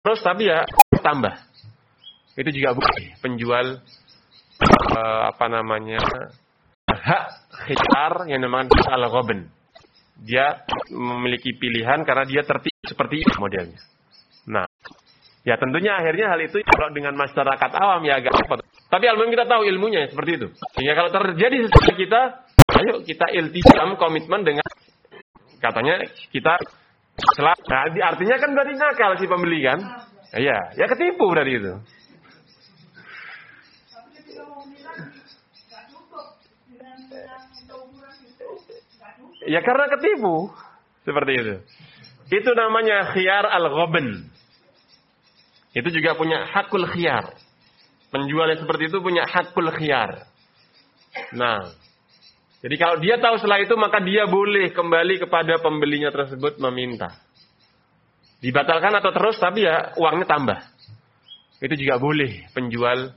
terus tapi ya tambah. Itu juga boleh. Penjual hak khiyar yang namanya al-ghabn. Dia memiliki pilihan karena dia tertib seperti itu modelnya. Nah, ya tentunya akhirnya hal itu kalau dengan masyarakat awam ya agak repot. Tapi alhamdulillah kita tahu ilmunya seperti itu. Sehingga kalau terjadi sesuatu kita, ayo kita iltizam komitmen dengan katanya kita nah, artinya kan berarti nakal si pembeli kan? Ya ketipu berarti itu. Ya karena ketipu. Seperti itu. Itu namanya khiyar al-ghabn. Itu juga punya hakul khiyar. Penjual yang seperti itu punya hakul khiyar. Nah. Jadi kalau dia tahu setelah itu maka dia boleh kembali kepada pembelinya tersebut meminta. Dibatalkan atau terus tapi ya uangnya tambah. Itu juga boleh penjual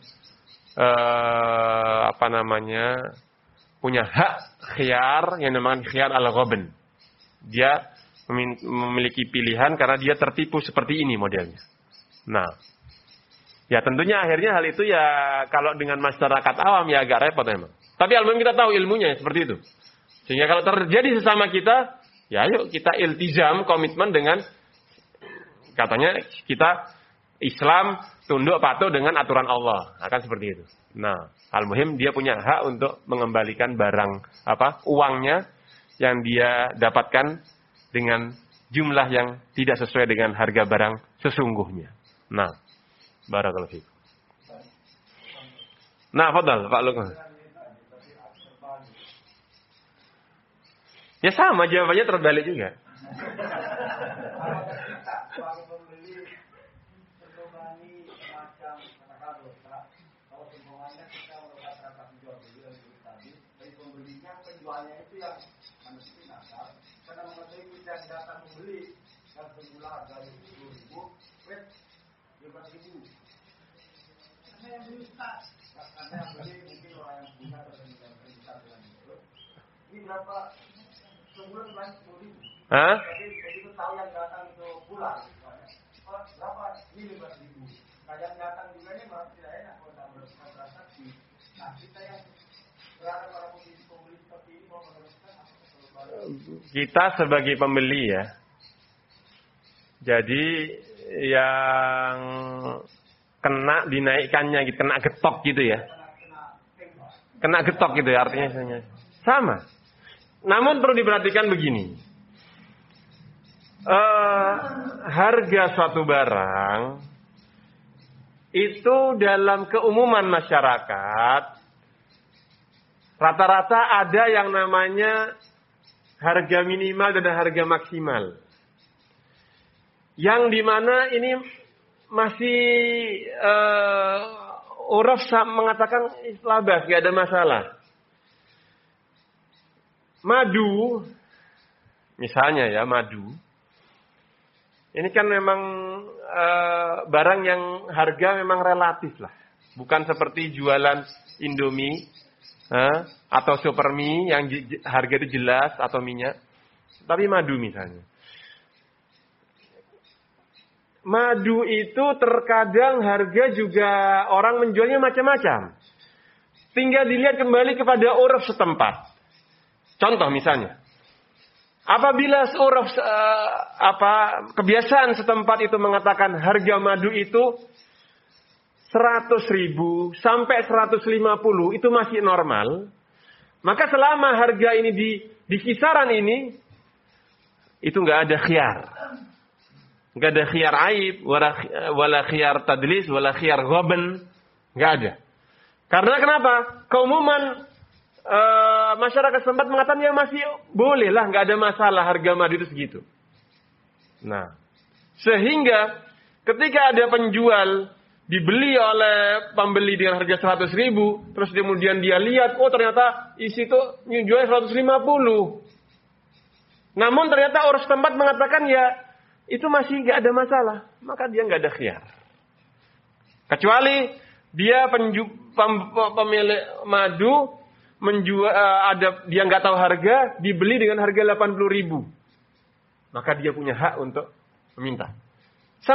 punya hak khiyar yang namanya khiyar al-ghabn. Dia memiliki pilihan karena dia tertipu seperti ini modelnya. Nah, ya tentunya akhirnya hal itu ya kalau dengan masyarakat awam ya agak repot memang. Tapi alhamdulillah kita tahu ilmunya seperti itu. Sehingga kalau terjadi sesama kita, ya ayo kita iltizam komitmen dengan katanya kita Islam tunduk patuh dengan aturan Allah. Akan seperti itu. Nah, al-muhim dia punya hak untuk mengembalikan uangnya yang dia dapatkan dengan jumlah yang tidak sesuai dengan harga barang sesungguhnya. Nah, barakallahu fiik. Nah, fadal Pak Lukman. Ya sama jawabannya terbalik juga. Ini berapa sebulan kan 10.000. Hah? Jadi itu tahu yang datang itu pulang. Berapa? Ini 15.000. Nah yang datang juga ini malah tidak enak kalau tak bertransaksi. Nah kita yang berada pada posisi pembeli seperti ini mau meneruskan kita sebagai pembeli ya. Jadi yang kena dinaikkannya gitu, kena getok gitu ya. Kena getok gitu ya artinya sama. Namun perlu diperhatikan begini. Harga suatu barang itu dalam keumuman masyarakat rata-rata ada yang namanya harga minimal dan harga maksimal. Yang dimana ini masih uraf mengatakan labas, gak ada masalah. Madu, misalnya ya madu, ini kan memang barang yang harga memang relatif lah. Bukan seperti jualan Indomie atau Supermie yang harga itu jelas atau minyak. Tapi madu misalnya. Madu itu terkadang harga juga orang menjualnya macam-macam. Tinggal dilihat kembali kepada uruf setempat. Contoh misalnya, apabila kebiasaan setempat itu mengatakan harga madu itu 100.000 sampai 150 itu masih normal, maka selama harga ini di kisaran ini itu nggak ada khiyar. Nggak ada khiyar aib, wala khiyar tadlis, wala khiyar ghabn, nggak ada. Karena kenapa? Keumuman masyarakat setempat mengatakan ya masih boleh lah, nggak ada masalah harga madu itu segitu. Nah, sehingga ketika ada penjual dibeli oleh pembeli dengan harga 100.000, terus kemudian dia lihat, oh ternyata isi itu jual 150. Namun ternyata orang setempat mengatakan ya itu masih nggak ada masalah, maka dia nggak ada khiyar. Kecuali dia pemilik madu menjual dia nggak tahu harga, dibeli dengan harga 80.000, maka dia punya hak untuk meminta.